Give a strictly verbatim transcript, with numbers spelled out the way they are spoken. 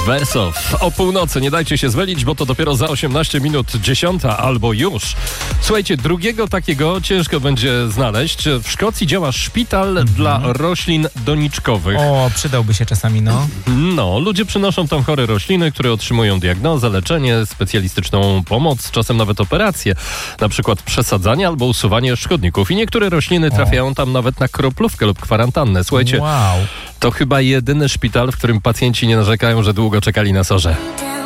Wersow. O północy, nie dajcie się zmylić, bo to dopiero za osiemnaście minut dziesiąta albo już. Słuchajcie, drugiego takiego ciężko będzie znaleźć. W Szkocji działa szpital mhm. dla roślin doniczkowych. O, przydałby się czasami, no. No, ludzie przynoszą tam chore rośliny, które otrzymują diagnozę, leczenie, specjalistyczną pomoc, czasem nawet operacje, na przykład przesadzanie albo usuwanie szkodników. I niektóre rośliny trafiają tam nawet na kroplówkę lub kwarantannę. Słuchajcie, wow. to chyba jedyny szpital, w którym pacjenci nie narzekają, że długo czekali na sorze.